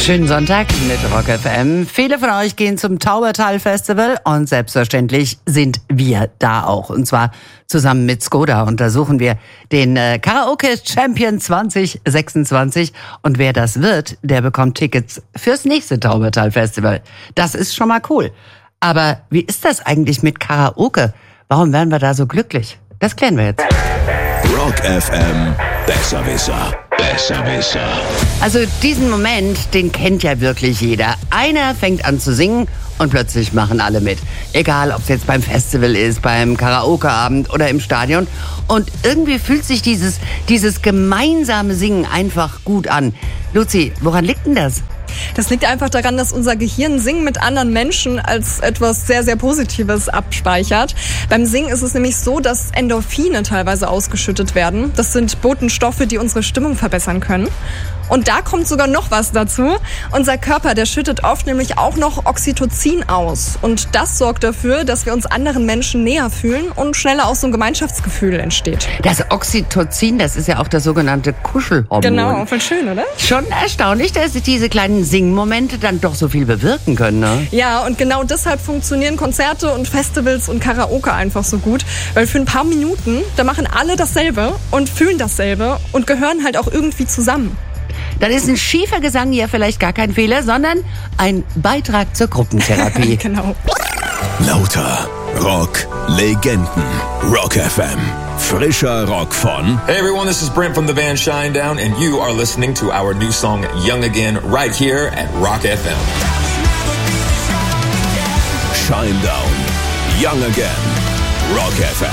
Schönen Sonntag mit Rock FM. Viele von euch gehen zum Taubertal Festival und selbstverständlich sind wir da auch. Und zwar zusammen mit Skoda untersuchen wir den Karaoke Champion 2026. Und wer das wird, der bekommt Tickets fürs nächste Taubertal Festival. Das ist schon mal cool. Aber wie ist das eigentlich mit Karaoke? Warum werden wir da so glücklich? Das klären wir jetzt. Rock FM, Besserwisser. Besserwisser. Also diesen Moment, den kennt ja wirklich jeder. Einer fängt an zu singen und plötzlich machen alle mit. Egal, ob es jetzt beim Festival ist, beim Karaokeabend oder im Stadion. Und irgendwie fühlt sich dieses gemeinsame Singen einfach gut an. Luzi, woran liegt denn das? Das liegt einfach daran, dass unser Gehirn Singen mit anderen Menschen als etwas sehr, sehr Positives abspeichert. Beim Singen ist es nämlich so, dass Endorphine teilweise ausgeschüttet werden. Das sind Botenstoffe, die unsere Stimmung verbessern können. Und da kommt sogar noch was dazu. Unser Körper, der schüttet oft nämlich auch noch Oxytocin aus. Und das sorgt dafür, dass wir uns anderen Menschen näher fühlen und schneller auch so ein Gemeinschaftsgefühl entsteht. Das Oxytocin, das ist ja auch das sogenannte Kuschelhormon. Genau, voll schön, oder? Schon erstaunlich, dass diese kleinen Singmomente dann doch so viel bewirken können, ne? Ja, und genau deshalb funktionieren Konzerte und Festivals und Karaoke einfach so gut. Weil für ein paar Minuten, da machen alle dasselbe und fühlen dasselbe und gehören halt auch irgendwie zusammen. Dann ist ein schiefer Gesang hier vielleicht gar kein Fehler, sondern ein Beitrag zur Gruppentherapie. Genau. Lauter Rock Legenden. Rock FM. Frischer Rock von Hey everyone, this is Brent from the band Shinedown and you are listening to our new song Young Again right here at Rock FM. Shinedown. Young Again. Rock FM.